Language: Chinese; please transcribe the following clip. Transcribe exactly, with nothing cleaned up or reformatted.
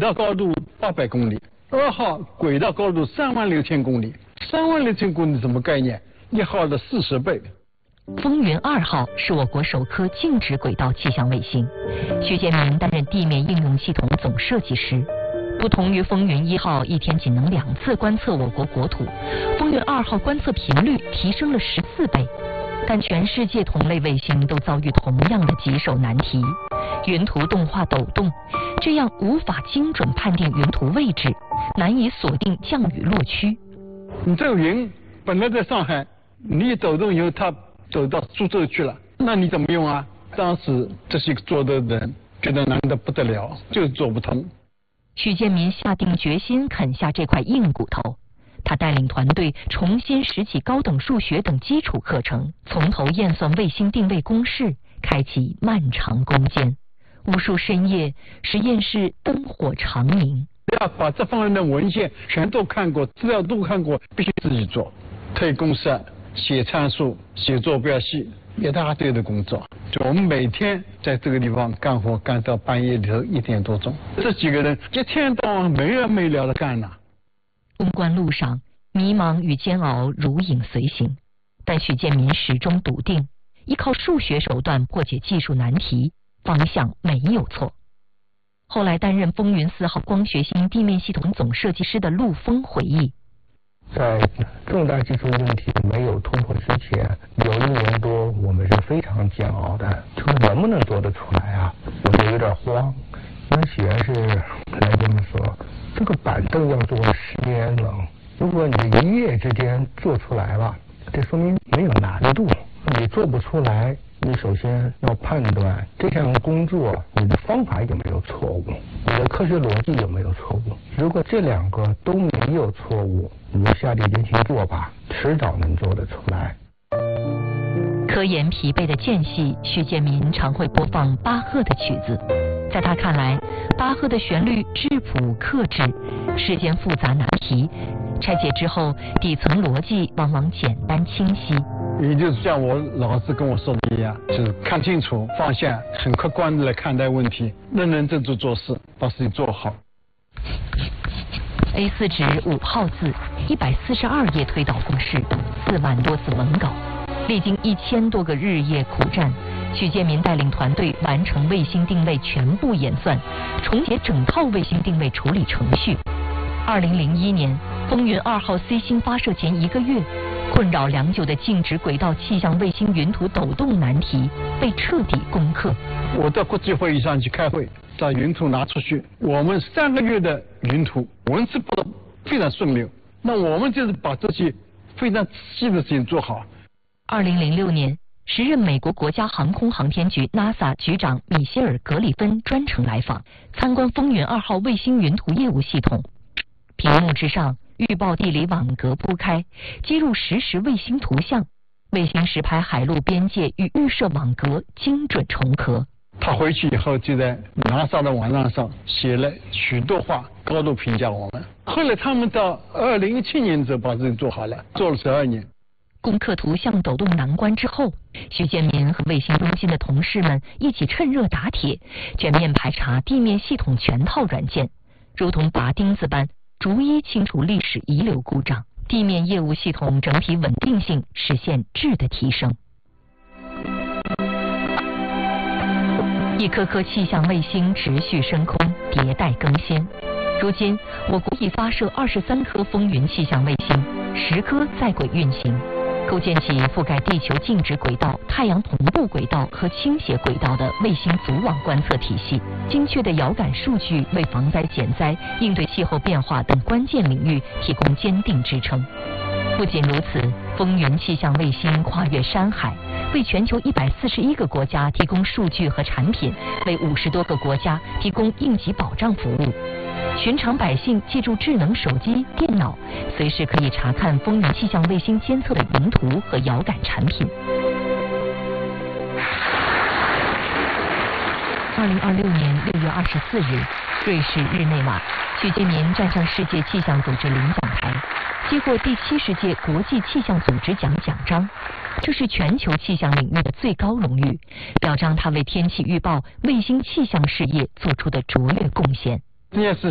道高度八百公里，二号轨道高度三万六千公里，三万六千公里什么概念？一号的四十倍。 风云二号是我国首颗静止轨道气象卫星，徐建民担任地面应用系统总设计师。不同于风云一号一天仅能两次观测我国国土，风云二号观测频率提升了十四倍。但全世界同类卫星都遭遇同样的棘手难题：云图动画抖动，这样无法精准判定云图位置，难以锁定降雨落区。 你这个云本来在上海，你一抖动以后，它走到苏州去了，那你怎么用啊？当时这些做的人觉得难得不得了，就是做不通。 徐建民下定决心啃下这块硬骨头。他带领团队重新拾起高等数学等基础课程，从头验算卫星定位公式，开启漫长攻坚。无数深夜，实验室灯火长明。 要把这方面的文献全都看过，资料都看过，必须自己做。推公式、写参数、写坐标系，一大堆的工作。就我们每天在这个地方干活，干到半夜里头一点多钟。这几个人一天到晚没完没了的干呐。 攻关路上，迷茫与煎熬如影随形，但许建民始终笃定，依靠数学手段破解技术难题，方向没有错。后来担任风云四号光学星地面系统总设计师的陆峰回忆， 在重大技术问题没有突破之前，有一年多我们是非常煎熬的，就是能不能做得出来啊？我就有点慌，因为许愿是来跟我们说，这个板凳要做十年了，如果你一夜之间做出来了，这说明没有难度。你做不出来，你首先要判断这项工作你的方法有没有错误，你的科学逻辑有没有错误。如果这两个都没有错误，你就下定决心做吧，迟早能做得出来。 科研疲惫的间隙，徐建民常会播放巴赫的曲子。在他看来，巴赫的旋律质朴克制，世间复杂难题拆解之后，底层逻辑往往简单清晰。 也就是像我老师跟我说的一样，就是看清楚方向，很客观的来看待问题，认认真真做事，把事情做好。 A 四 纸五号字，一百四十二页推导公式，四万多字文稿，历经一千多个日夜苦战，许建民带领团队完成卫星定位全部演算，重写整套卫星定位处理程序。二零零一年，风云二号 C 星发射前一个月，困扰良久的静止轨道气象卫星云图抖动难题被彻底攻克。 我到国际会议上去开会，把云图拿出去，我们三个月的云图文字报道非常顺溜，那我们就是把这些非常仔细的事情做好。 二零零六年，时任美国国家航空航天局 NASA 局长米歇尔·格里芬专程来访，参观风云二号卫星云图业务系统。屏幕之上，预报地理网格铺开，接入实时卫星图像，卫星实拍海陆边界与预设网格精准重合。 他回去以后就在 NASA 的网站上写了许多话，高度评价我们。后来他们到二零一七年就把这个做好了，做了十二年。 攻克图像抖动难关之后，徐建民和卫星中心的同事们一起趁热打铁，全面排查地面系统全套软件，如同拔钉子般逐一清除历史遗留故障，地面业务系统整体稳定性实现质的提升。一颗颗气象卫星持续升空，迭代更新。如今，我国已发射二十三颗风云气象卫星，十颗在轨运行，构建起覆盖地球静止轨道、太阳同步轨道和倾斜轨道的卫星组网观测体系。精确的遥感数据为防灾减灾、应对气候变化等关键领域提供坚定支撑。不仅如此，风云气象卫星跨越山海，为全球一百四十一个国家提供数据和产品，为五十多个国家提供应急保障服务。寻常百姓借助智能手机、电脑，随时可以查看风云气象卫星监测的云图和遥感产品。二零二六年六月二十四日，瑞士日内瓦，许建民站上世界气象组织领奖台，接过第七十届国际气象组织奖奖章。这是全球气象领域的最高荣誉，表彰他为天气预报、卫星气象事业做出的卓越贡献。 这件事